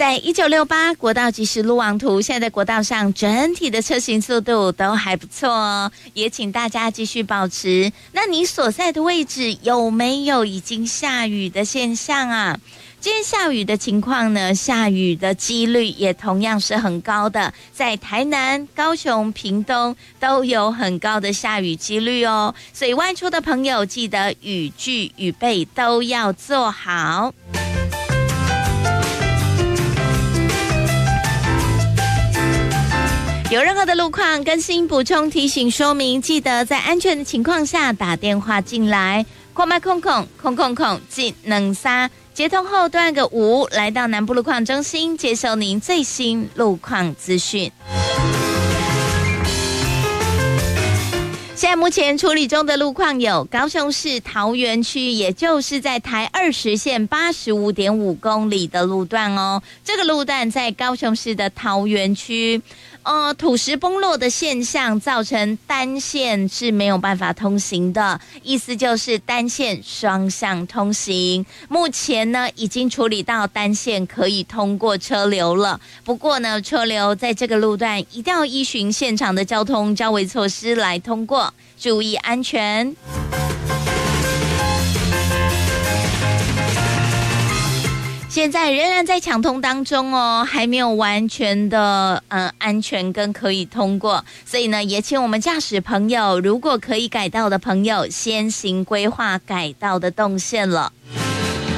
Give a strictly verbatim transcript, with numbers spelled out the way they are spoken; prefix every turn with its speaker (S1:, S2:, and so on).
S1: 在一九六八国道即时路网图，现在在国道上整体的车行速度都还不错哦，也请大家继续保持。那你所在的位置有没有已经下雨的现象啊？今天下雨的情况呢，下雨的几率也同样是很高的，在台南、高雄、屏东都有很高的下雨几率哦，所以外出的朋友记得雨具、雨备都要做好。有任何的路况更新、补充、提醒、说明，记得在安全的情况下打电话进来。空麦空空空空空进能杀接通后都按个五，来到南部路况中心接受您最新路况资讯。现在目前处理中的路况有高雄市桃园区，也就是在台二十线八十五点五公里的路段哦。这个路段在高雄市的桃园区，呃，土石崩落的现象造成单线是没有办法通行的，意思就是单线双向通行。目前呢，已经处理到单线可以通过车流了。不过呢，车流在这个路段一定要依循现场的交通交维措施来通过。注意安全。现在仍然在抢通当中哦，还没有完全的呃安全跟可以通过，所以呢，也请我们驾驶朋友，如果可以改道的朋友，先行规划改道的动线了。